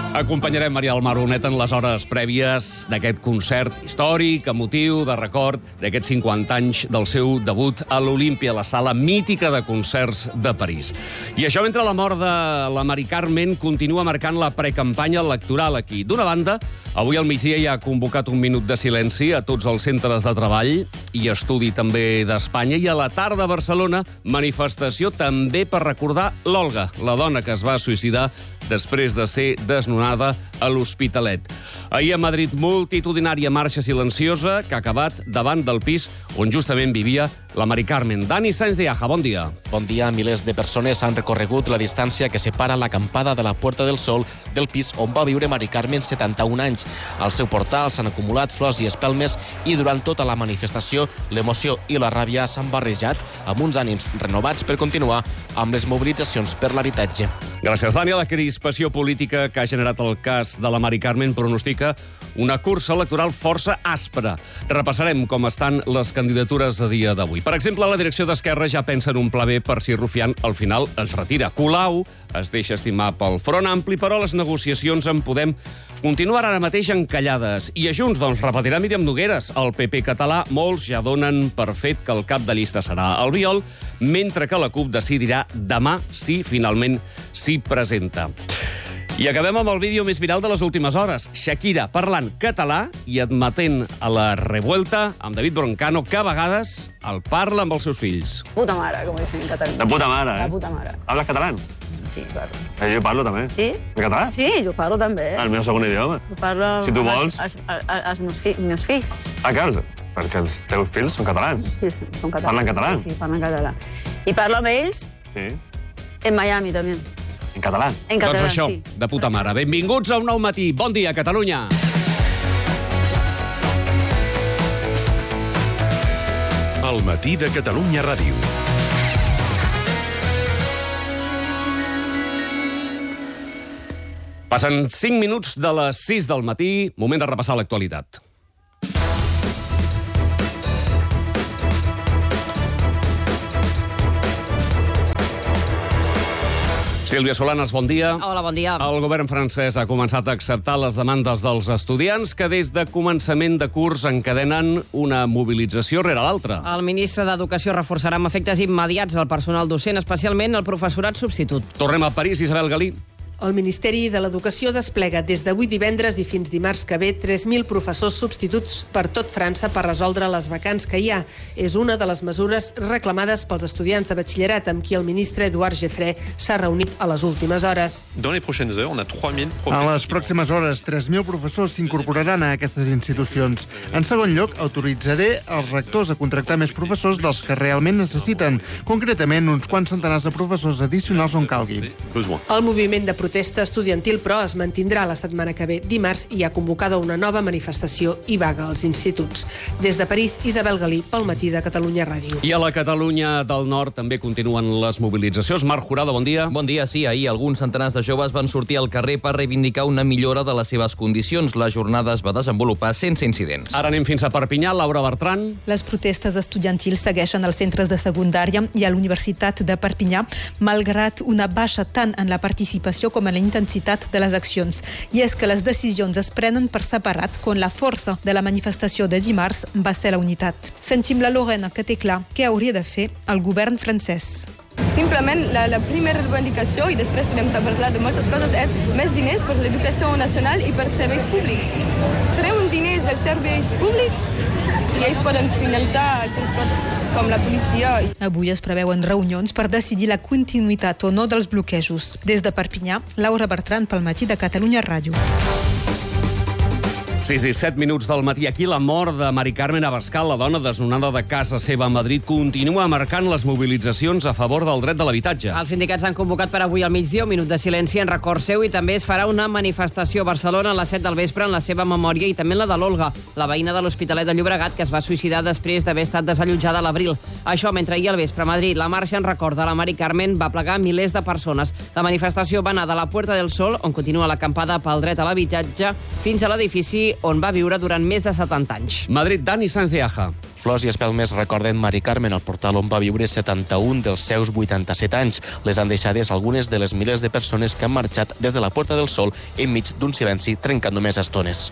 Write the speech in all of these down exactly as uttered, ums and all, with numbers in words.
Acompanyarem Maria del Mar Bonet en les hores prèvies d'aquest concert històric, emotiu, de record, d'aquests cinquanta anys del seu debut a l'Olímpia, la sala mítica de concerts de París. I això mentre la mort de la Mari Carmen continua marcant la precampanya electoral aquí. D'una banda, avui al migdia hi ha convocat un minut de silenci a tots els centres de treball i estudi també d'Espanya, i a la tarda a Barcelona, manifestació també per recordar l'Olga, la dona que es va suïcidar després de ser desnonada a l'Hospitalet. Ahir a Madrid, multitudinària marxa silenciosa que ha acabat davant del pis on justament vivia la Mari Carmen. Dani Sáenz de Aja, bon dia. Bon dia. Milers de persones han recorregut la distància que separa l'acampada de la Puerta del Sol del pis on va viure Mari Carmen setanta-un anys. Al seu portal s'han acumulat flors i espelmes i durant tota la manifestació l'emoció i la ràbia s'han barrejat amb uns ànims renovats per continuar amb les mobilitzacions per l'habitatge. Gràcies, Dani. La crispació política que ha generat el cas de la Mari Carmen pronostica una cursa electoral força àspera. Repassarem com estan les candidatures a dia d'avui. Per exemple, la direcció d'Esquerra ja pensa en un pla B per si Rufián al final es retira. Colau es deixa estimar pel Front Ampli, però les negociacions en Podem continuen ara mateix encallades. I a Junts, doncs, repetirà Míriam Nogueres. El P P català, molts ja donen per fet que el cap de llista serà Albiol, mentre que la CUP decidirà demà si finalment s'hi presenta. I acabem amb el vídeo més viral de les últimes hores. Shakira parlant català i admetent a la revuelta amb David Broncano que a vegades el parla amb els seus fills. Puta mare, com dicen en català. De puta mare, eh? De puta mare. Hablas catalán? Sí, parlo. Eh, jo parlo també. Sí? De català? Sí, jo parlo també. El meu segon idioma. Jo parlo... Si tu vols. Els, els, els meus, fi, meus fills. Ah, clar, perquè els teus fills són catalans. Sí, sí, són catalans. Parlen català? Sí, sí, parlen català. I parlo amb ells Sí. en Miami, també. En català. En català, Doncs això, sí. de puta mare. Benvinguts a un nou matí. Bon dia, Catalunya. El matí de Catalunya Ràdio. Passen cinc minuts de les sis del matí, moment de repassar l'actualitat. Sílvia Solanes, bon dia. Hola, bon dia. El govern francès ha començat a acceptar les demandes dels estudiants que des de començament de curs encadenen una mobilització rere l'altra. El ministre d'Educació reforçarà amb efectes immediats el personal docent, especialment el professorat substitut. Tornem a París, Isabel Galí. El Ministeri de l'Educació desplega des d'avui divendres i fins dimarts que ve tres mil professors substituts per tot França per resoldre les vacants que hi ha. És una de les mesures reclamades pels estudiants de batxillerat amb qui el ministre Edouard Geffré s'ha reunit a les últimes hores. Dans les prochaines heures, on a trois mille En professeurs. les pròximes hores, tres mil professors s'incorporaran a aquestes institucions. En segon lloc, autoritzaré els rectors a contractar més professors dels que realment necessiten, concretament uns quants centenars de professors addicionals on calgui. Besoin. El moviment de protesta estudiantil, però, es mantindrà la setmana que ve. Dimarts hi ha convocada una nova manifestació i vaga als instituts. Des de París, Isabel Galí, pel matí de Catalunya Ràdio. I a la Catalunya del Nord també continuen les mobilitzacions. Marc Jurado, bon dia. Bon dia, sí. Ahir alguns centenars de joves van sortir al carrer per reivindicar una millora de les seves condicions. La jornada es va desenvolupar sense incidents. Ara anem fins a Perpinyà. Laura Bertran. Les protestes estudiantils segueixen als centres de secundària i a l'Universitat de Perpinyà, malgrat una baixa tant en la participació com en la intensitat de les accions. I és que les decisions es prenen per separat, quan la força de la manifestació de dimarts va ser la unitat. Sentim la Lorena, que té clar què hauria de fer el govern francès. Simplement, la, la primera reivindicació, i després podem parlar de moltes coses, és més diners per l'educació nacional i per serveis públics. Treuen diners dels serveis públics i ells poden finançar altres coses, com la policia. Avui es preveuen reunions per decidir la continuïtat o no dels bloquejos. Des de Perpinyà, Laura Bertran, pel matí de Catalunya Ràdio. sis i set minuts del matí. Aquí la mort de Mari Carmen Abascal, la dona desnonada de casa seva a Madrid, continua marcant les mobilitzacions a favor del dret de l'habitatge. Els sindicats han convocat per avui al migdia un minut de silenci en record seu i també es farà una manifestació a Barcelona a les set del vespre en la seva memòria i també en la de l'Olga, la veïna de l'Hospitalet de Llobregat, que es va suïcidar després d'haver estat desallotjada a l'abril. Això mentre ahir al vespre a Madrid la marxa en record de la Mari Carmen va plegar milers de persones. La manifestació va anar de la Puerta del Sol, on continua l'acampada pel dret a l'habitatge, fins a l'edifici on va viure durant més de setanta anys. Madrid, Dani Sáenz de Aja. Flors i espelmes recorden Mari Carmen, al portal on va viure setanta-un dels seus vuitanta-set anys. Les han deixades algunes de les milers de persones que han marxat des de la Puerta del Sol enmig d'un silenci trencat només a estones.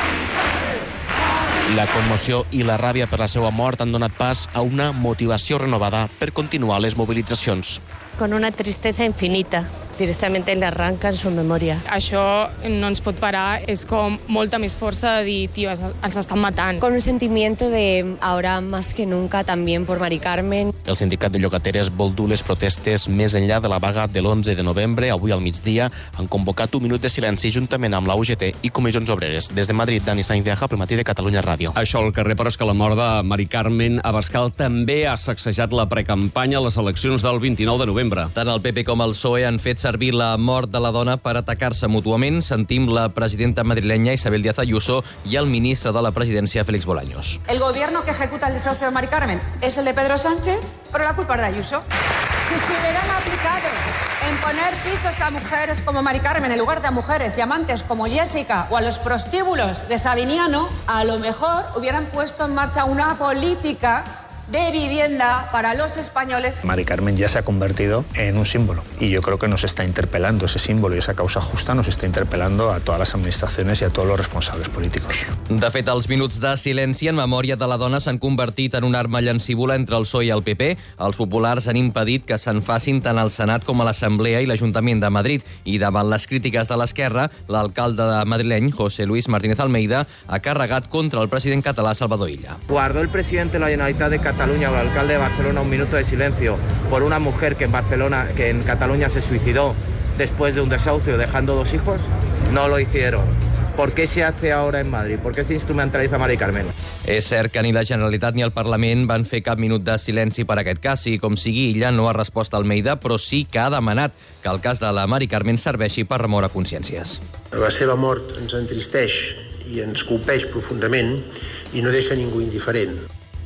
La commoció i la ràbia per la seva mort han donat pas a una motivació renovada per continuar les mobilitzacions. Con una tristeza infinita. Directamente le arrancan su memoria. Això no ens pot parar, és com molta més força de dir, tio, ens estan matant. Con un sentimiento de ahora más que nunca también por Mari Carmen. El sindicat de llogateres vol dur les protestes més enllà de la vaga de l'onze de novembre. Avui al migdia han convocat un minut de silenci juntament amb la U G T i Comissions Obreres. Des de Madrid, Dani Sainz de Aja, pel matí de Catalunya Ràdio. Això al carrer, però és que la mort de Mari Carmen Abascal també ha sacsejat la precampanya a les eleccions del vint-i-nou de novembre. Tant el P P com el P S O E han fet servir la mort de la dona per atacar-se mútuament. Sentim la presidenta madrilenya Isabel Díaz Ayuso i el ministre de la presidència Félix Bolaños. El gobierno que ejecuta el desahucio de Mari Carmen es el de Pedro Sánchez, pero la culpa es de Ayuso. Si se hubieran aplicado en poner pisos a mujeres como Mari Carmen en lugar de a mujeres y amantes como Jessica o a los prostíbulos de Sabiniano, a lo mejor hubieran puesto en marcha una política de vivienda para los españoles. Mari Carmen ya se ha convertido en un símbolo y yo creo que nos está interpelando ese símbolo y esa causa justa nos está interpelando a todas las administraciones y a todos los responsables políticos. De fet, els minuts de silenci en memòria de la dona s'han convertit en una arma llancívola entre el P S O E i el P P. Els populars han impedit que se'n facin tant al Senat com a l'Assemblea i l'Ajuntament de Madrid. I davant les crítiques de l'esquerra, l'alcalde de madrileny, José Luis Martínez Almeida, ha carregat contra el president català Salvador Illa. Guardó el presidente de la Generalitat de Cataluña o el alcalde de Barcelona un minuto de silencio por una mujer que en Barcelona, que en Cataluña se suicidó después de un desahucio dejando dos hijos? No lo hicieron. ¿Por qué se hace ahora en Madrid? ¿Por qué se instrumentaliza Mari Carmen? És cert que ni la Generalitat ni el Parlament van fer cap minut de silenci per aquest cas i, com sigui, Illa no ha respost a Almeida, però sí que ha demanat que el cas de la Mari Carmen serveixi per remoure consciències. La seva mort ens entristeix i ens colpeix profundament i no deixa ningú indiferent.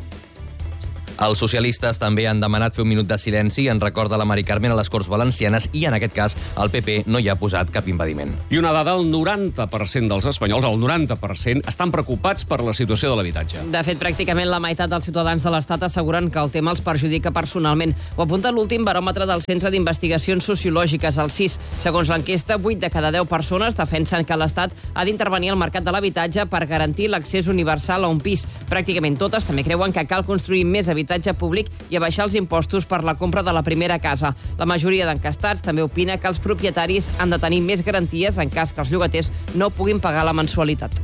Els socialistes també han demanat fer un minut de silenci en record de la Mari Carmen a les Corts Valencianes i, en aquest cas, el P P no hi ha posat cap impediment. I una dada, el noranta per cent dels espanyols, el noranta per cent, estan preocupats per la situació de l'habitatge. De fet, pràcticament la meitat dels ciutadans de l'Estat asseguren que el tema els perjudica personalment. Ho apunta l'últim baròmetre del Centre d'Investigacions Sociològiques, el C I S. Segons l'enquesta, vuit de cada deu persones defensen que l'Estat ha d'intervenir al mercat de l'habitatge per garantir l'accés universal a un pis. Pràcticament totes també creuen que cal construir més habitatge públic i abaixar els impostos per la compra de la primera casa. La majoria d'encastats també opina que els propietaris han de tenir més garanties en cas que els llogaters no puguin pagar la mensualitat.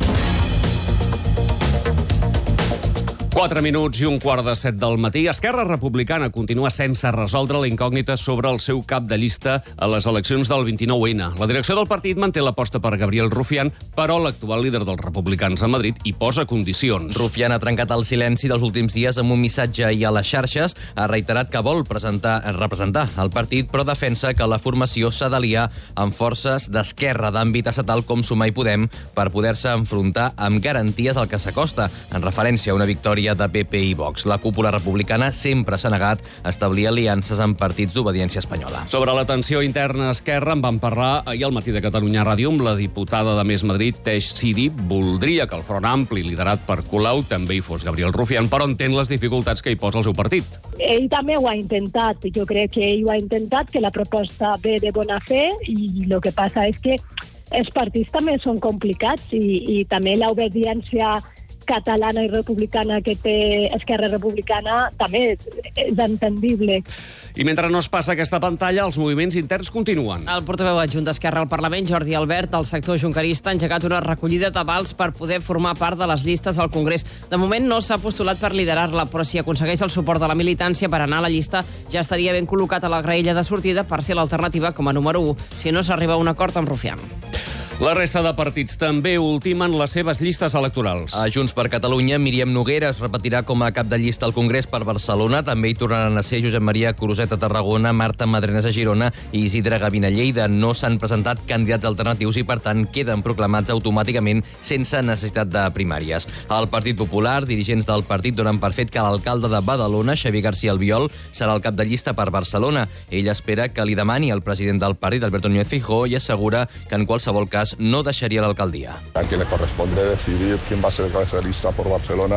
Quatre minuts i un quart de set del matí. Esquerra Republicana continua sense resoldre la incògnita sobre el seu cap de llista a les eleccions del vint-i-nou ene. La direcció del partit manté l'aposta per Gabriel Rufián, però l'actual líder dels republicans a Madrid hi posa condicions. Rufián ha trencat el silenci dels últims dies amb un missatge i a les xarxes. Ha reiterat que vol presentar, representar el partit, però defensa que la formació s'ha d'aliar amb forces d'esquerra d'àmbit estatal com Sumar i Podem per poder-se enfrontar amb garanties al que s'acosta, en referència a una victòria de P P i Vox. La cúpula republicana sempre s'ha negat a establir aliances amb partits d'obediència espanyola. Sobre la tensió interna a Esquerra en van parlar ahir al matí de Catalunya Ràdio amb la diputada de Més Madrid, Teix Sidi. Voldria que el Front Ampli, liderat per Colau, també hi fos Gabriel Rufián, però entén les dificultats que hi posa el seu partit. Ell també ho ha intentat. Jo crec que ell ho ha intentat, que la proposta ve de bona fe i el que passa és que els partits també són complicats i, i també l'obediència catalana i republicana que té Esquerra Republicana també és entendible. I mentre no es passa aquesta pantalla, els moviments interns continuen. El portaveu adjunt d'Esquerra al Parlament, Jordi Albert, del sector junquerista, ha engegat una recollida d'avals per poder formar part de les llistes al Congrés. De moment no s'ha postulat per liderar-la, però si aconsegueix el suport de la militància per anar a la llista, ja estaria ben col·locat a la graella de sortida per ser l'alternativa com a número u, si no s'arriba a un acord amb Rufián. La resta de partits també ultimen les seves llistes electorals. A Junts per Catalunya, Míriam Noguera es repetirà com a cap de llista al Congrés per Barcelona. També hi tornaran a ser Josep Maria Cruzet a Tarragona, Marta Madrenes a Girona i Isidre Gavina a Lleida. No s'han presentat candidats alternatius i, per tant, queden proclamats automàticament sense necessitat de primàries. Al Partit Popular, dirigents del partit donen per fet que l'alcalde de Badalona, Xavier García Albiol, serà el cap de llista per Barcelona. Ell espera que li demani al president del partit, Alberto Núñez Feijóo, i assegura que en qualsevol cas no deixaria l'alcaldia. A quien le corresponde decidir quién va a ser el cabeza de lista por Barcelona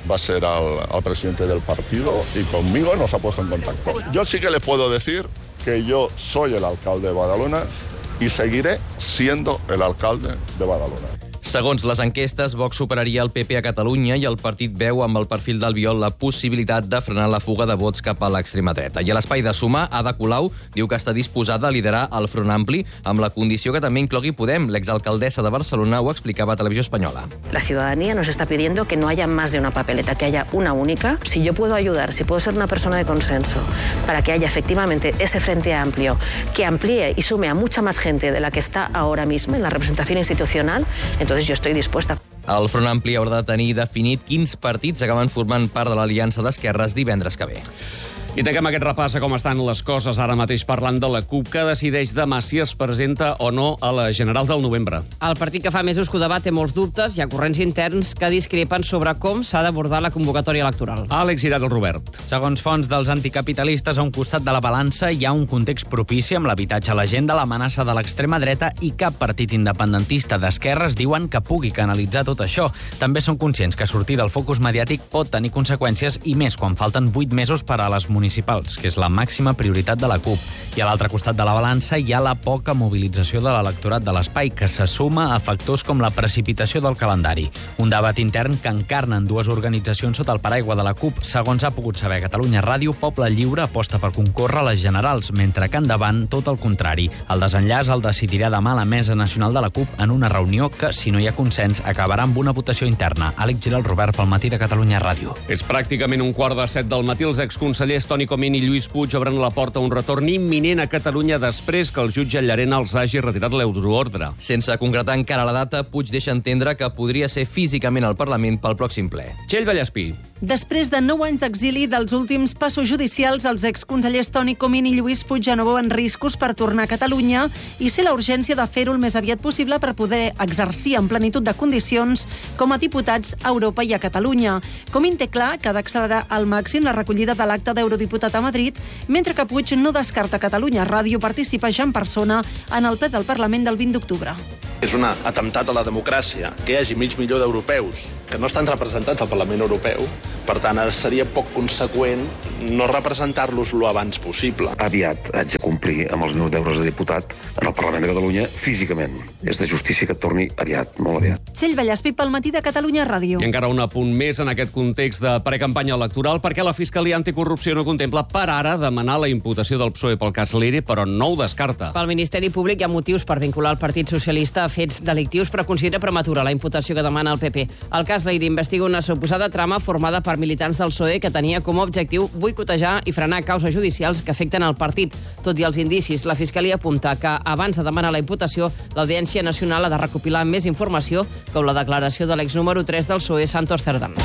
va a ser al, al presidente del partido y conmigo nos ha puesto en contacto. Yo sí que le puedo decir que yo soy el alcalde de Badalona y seguiré siendo el alcalde de Badalona. Segons les enquestes, Vox superaria el P P a Catalunya i el partit veu amb el perfil d'Albiol la possibilitat de frenar la fuga de vots cap a l'extrema dreta. I a l'espai de sumar, Ada Colau diu que està disposada a liderar el Front Ampli amb la condició que també inclogui Podem. L'exalcaldessa de Barcelona ho explicava a Televisió Espanyola. La ciudadanía nos está pidiendo que no haya más de una papeleta, que haya una única. Si yo puedo ayudar, si puedo ser una persona de consenso para que haya efectivamente ese frente amplio que amplíe y sume a mucha más gente de la que está ahora mismo en la representación institucional, entonces Entonces yo estoy dispuesta. El Front Ampli haurà de tenir definit quins partits acaben formant part de l'Aliança d'Esquerres divendres que ve. I tanquem aquest repàs a com estan les coses ara mateix parlant de la CUP, que decideix demà si es presenta o no a les generals del novembre. El partit que fa mesos que ho debat té molts dubtes i ha corrents interns que discrepen sobre com s'ha d'abordar la convocatòria electoral. Àlex Girat, el Robert. Segons fonts dels anticapitalistes, a un costat de la balança hi ha un context propici amb l'habitatge a l'agenda, l'amenaça de l'extrema dreta i cap partit independentista d'esquerres diuen que pugui canalitzar tot això. També són conscients que sortir del focus mediàtic pot tenir conseqüències i més quan falten vuit mesos per a les municipals, que és la màxima prioritat de la CUP. I a l'altre costat de la balança hi ha la poca mobilització de l'electorat de l'espai, que se suma a factors com la precipitació del calendari. Un debat intern que encarnen dues organitzacions sota el paraigua de la CUP. Segons ha pogut saber Catalunya Ràdio, Poble Lliure aposta per concórrer a les generals, mentre que endavant tot el contrari. El desenllaç el decidirà demà la Mesa Nacional de la CUP en una reunió que, si no hi ha consens, acabarà amb una votació interna. Àlex Giral, Robert, pel Matí de Catalunya Ràdio. És pràcticament un quart de set del matí. Els exconsellers Toni Comín i Lluís Puig obren la porta a un retorn imminent a Catalunya després que el jutge Llarena els hagi retirat l'euroordre. Sense concretar encara la data, Puig deixa entendre que podria ser físicament al Parlament pel pròxim ple. Txell Vallespí. Després de nou anys d'exili dels últims passos judicials, els exconsellers Toni Comín i Lluís Puig ja no veuen riscos per tornar a Catalunya i ser la urgència de fer-ho el més aviat possible per poder exercir en plenitud de condicions com a diputats a Europa i a Catalunya. Comín té clar que ha d'accelerar al màxim la recollida de l'acte d'eurodiputat a Madrid, mentre que Puig no descarta Catalunya Ràdio participar ja en persona en el ple del Parlament del vint d'octubre. És un atemptat a la democràcia que hi hagi mig milió d'europeus que no estan representats al Parlament Europeu. Per tant, ara seria poc conseqüent no representar-los lo abans possible. Aviat haig de complir amb els meus deures de diputat en el Parlament de Catalunya físicament. És de justícia que torni aviat, molt aviat. Txell Vallespí pel Matí de Catalunya Ràdio. I encara un apunt més en aquest context de precampanya electoral, perquè la Fiscalia Anticorrupció no contempla per ara demanar la imputació del P S O E pel cas Lere, però no ho descarta. Pel Ministeri Públic hi ha motius per vincular el Partit Socialista a fets delictius, però considera prematura la imputació que demana el P P. El cas Lere investiga una suposada trama formada per militants del P S O E que tenia com a objectiu boicotejar i frenar causes judicials que afecten el partit. Tot i els indicis, la Fiscalia apunta que abans de demanar la imputació, l'Audiència Nacional ha de recopilar més informació, com la declaració de l'ex número tres del P S O E, Santos Cerdán.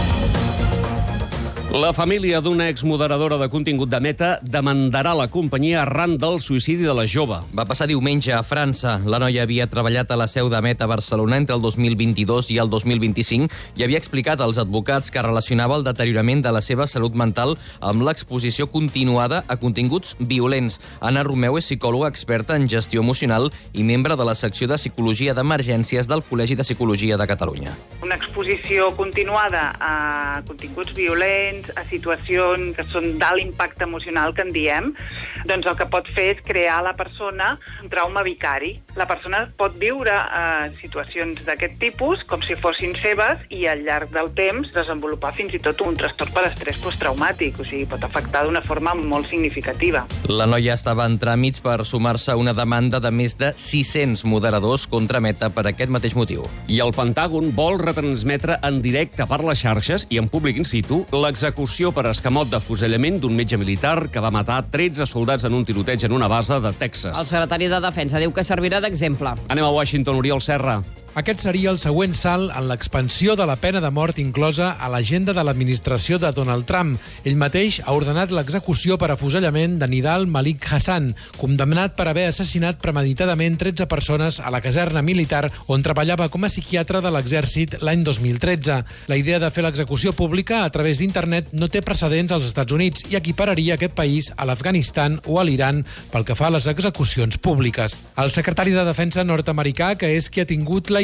La família d'una exmoderadora de contingut de Meta demandarà la companyia arran del suïcidi de la jove. Va passar diumenge a França. La noia havia treballat a la seu de Meta a Barcelona entre el dos mil vint-i-dos i el dos mil vint-i-cinc i havia explicat als advocats que relacionava el deteriorament de la seva salut mental amb l'exposició continuada a continguts violents. Anna Romeu és psicòloga experta en gestió emocional i membre de la secció de Psicologia d'Emergències del Col·legi de Psicologia de Catalunya. Una exposició continuada a continguts violents, a situacions que són d'alt impacte emocional, que en diem, doncs el que pot fer és crear a la persona un trauma vicari. La persona pot viure eh, situacions d'aquest tipus com si fossin seves i al llarg del temps desenvolupar fins i tot un trastorn per estrès posttraumàtic, o sigui, pot afectar d'una forma molt significativa. La noia estava en tràmits per sumar-se a una demanda de més de sis-cents moderadors contra Meta per aquest mateix motiu. I el Pentàgon vol retransmetre en directe per les xarxes i en públic in situ l'execució per escamot d'afusellament d'un metge militar que va matar tretze soldats en un tiroteig en una base de Texas. El secretari de Defensa diu que servirà d'exemple. Anem a Washington, Oriol Serra. Aquest seria el següent salt en l'expansió de la pena de mort inclosa a l'agenda de l'administració de Donald Trump. Ell mateix ha ordenat l'execució per afusellament de Nidal Malik Hassan, condemnat per haver assassinat premeditadament tretze persones a la caserna militar on treballava com a psiquiatre de l'exèrcit l'any dos mil tretze. La idea de fer l'execució pública a través d'internet no té precedents als Estats Units i equipararia aquest país a l'Afganistan o a l'Iran pel que fa a les execucions públiques. El secretari de Defensa nord-americà, que és qui ha tingut la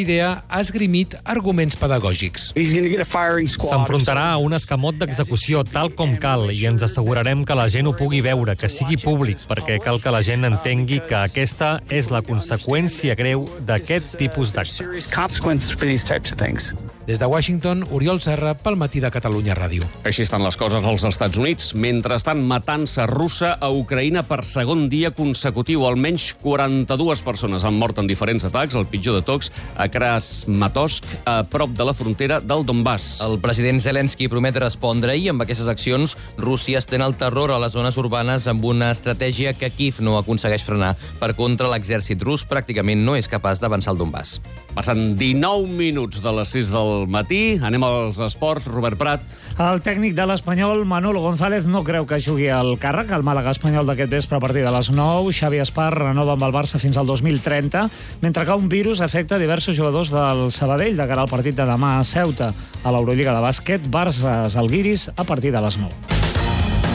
idea ha esgrimit arguments pedagògics. S'enfrontarà a un escamot d'execució tal com cal i ens assegurarem que la gent ho pugui veure, que sigui públic, perquè cal que la gent entengui que aquesta és la conseqüència greu d'aquest tipus d'actes. Des de Washington, Oriol Serra, pel Matí de Catalunya Ràdio. Així estan les coses als Estats Units. Mentrestant, matança russa a Ucraïna per segon dia consecutiu. Almenys quaranta-dues persones han mort en diferents atacs, el pitjor de tots, a Krasmatorsk, a prop de la frontera del Donbass. El president Zelensky promet respondre i amb aquestes accions Rússia estén el terror a les zones urbanes amb una estratègia que Kiev no aconsegueix frenar. Per contra, l'exèrcit rus pràcticament no és capaç d'avançar al Donbass. Passen dinou minuts de les sis del matí. Anem als esports. Robert Prat. El tècnic de l'Espanyol, Manolo González, no creu que jugui al càrrec. El Màlaga espanyol d'aquest vespre a partir de les nou. Xavi Espar renova amb el Barça fins al dos mil trenta, mentre que un virus afecta diversos jugadors del Sabadell de cara al partit de demà a Ceuta. A l'Eurolliga de bàsquet, Barça Zalgiris a partir de les nou.